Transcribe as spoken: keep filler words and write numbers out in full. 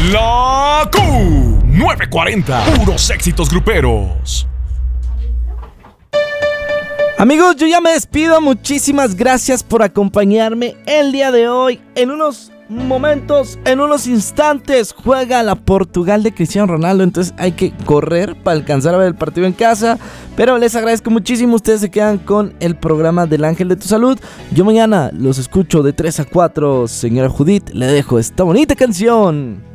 La Q novecientos cuarenta, puros éxitos gruperos. Amigos, yo ya me despido. Muchísimas gracias por acompañarme el día de hoy. En unos momentos, en unos instantes, juega la Portugal de Cristiano Ronaldo. Entonces hay que correr para alcanzar a ver el partido en casa. Pero les agradezco muchísimo. Ustedes se quedan con el programa del Ángel de tu Salud. Yo mañana los escucho de tres a cuatro. Señora Judith, le dejo esta bonita canción.